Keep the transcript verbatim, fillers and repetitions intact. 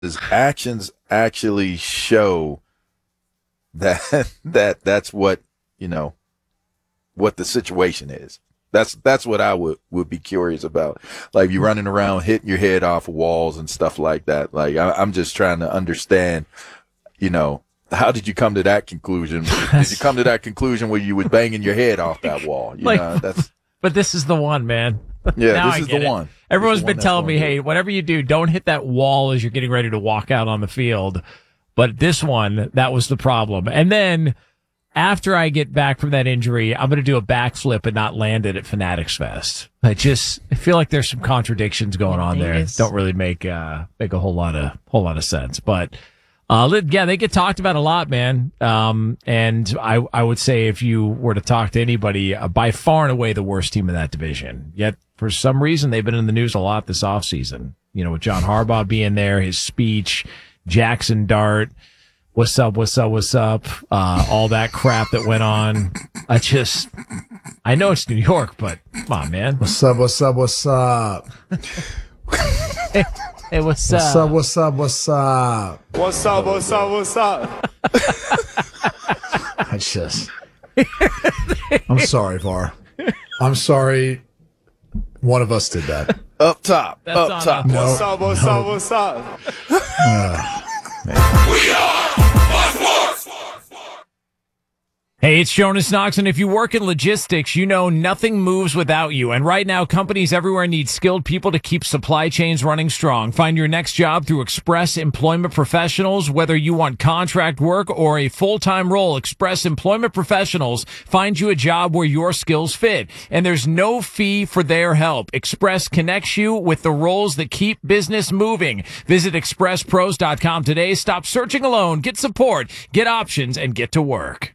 his actions actually show that that that's what, you know, what the situation is. That's that's what I would, would be curious about. Like, you running around hitting your head off of walls and stuff like that. Like, I, I'm just trying to understand, you know, how did you come to that conclusion? Did you come to that conclusion where you was banging your head off that wall? You like, know, that's. But this is the one, man. Yeah, now this I is get the it. one. Everyone's the been one telling me, going hey, whatever you do, don't hit that wall as you're getting ready to walk out on the field. But this one, that was the problem. And then after I get back from that injury, I'm going to do a backflip and not land it at Fanatics Fest. I just I feel like there's some contradictions going on there. Yes. Don't really make uh, make a whole lot of whole lot of sense. But uh, yeah, they get talked about a lot, man. Um, and I I would say if you were to talk to anybody, uh, by far and away the worst team in that division. Yet for some reason they've been in the news a lot this offseason. You know, with John Harbaugh being there, his speech, Jackson Dart. What's up? What's up? What's up? Uh, all that crap that went on. I just, I know it's New York, but come on, man. What's up? What's up? What's up? Hey, hey, what's, What's up? up? What's up? What's up? What's up? What's up? What's up? I just, I'm sorry, V A R. I'm sorry. One of us did that. Up top. That's up on top. us. No, What's up? What's up? What's up? uh, We are Fox Sports. Hey, it's Jonas Knox, and if you work in logistics, you know nothing moves without you. And right now, companies everywhere need skilled people to keep supply chains running strong. Find your next job through Express Employment Professionals. Whether you want contract work or a full-time role, Express Employment Professionals find you a job where your skills fit. And there's no fee for their help. Express connects you with the roles that keep business moving. Visit express pros dot com today. Stop searching alone. Get support, get options, and get to work.